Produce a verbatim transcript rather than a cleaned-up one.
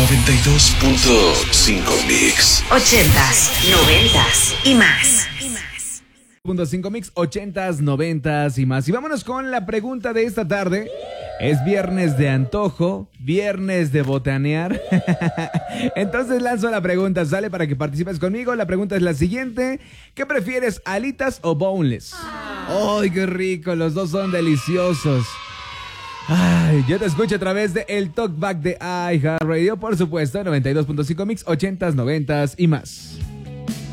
noventa y dos punto cinco Mix. Ochentas, noventas y más. Punto cinco Mix, ochentas, noventas y más. Y vámonos con la pregunta de esta tarde. Es viernes de antojo, viernes de botanear. Entonces lanzo la pregunta, sale para que participes conmigo. La pregunta es la siguiente: ¿qué prefieres, alitas o boneless? ¡Ay, qué rico! Los dos son deliciosos. Ay, yo te escucho a través de el Talkback de iHeartRadio, por supuesto, noventa y dos punto cinco Mix, ochentas, noventas y más.